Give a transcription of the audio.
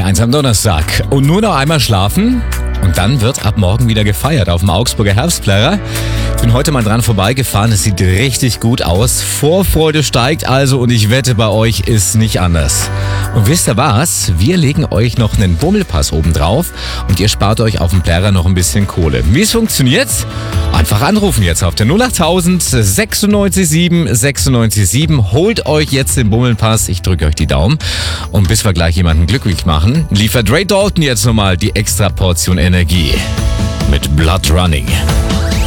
1 am Donnerstag. Und nur noch einmal schlafen und dann wird ab morgen wieder gefeiert auf dem Augsburger Herbstplärrer. Ich bin heute mal dran vorbeigefahren, es sieht richtig gut aus. Vorfreude steigt also und ich wette, bei euch ist nicht anders. Und wisst ihr was? Wir legen euch noch einen Bummelpass oben drauf und ihr spart euch auf dem Plärrer noch ein bisschen Kohle. Wie es funktioniert? Einfach anrufen jetzt auf der 08000 96 7 96 7. Holt euch jetzt den Bummelpass, ich drücke euch die Daumen. Und bis wir gleich jemanden glücklich machen, liefert Ray Dalton jetzt nochmal die extra Portion Energie mit Blood Running.